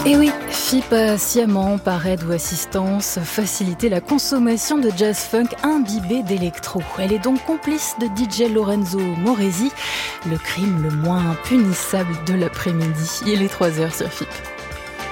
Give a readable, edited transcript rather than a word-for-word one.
Et oui, FIP a sciemment, par aide ou assistance, facilité la consommation de jazz-funk imbibé d'électro. Elle est donc complice de DJ Lorenzo Moresi, le crime le moins punissable de l'après-midi. Il est 3h sur FIP.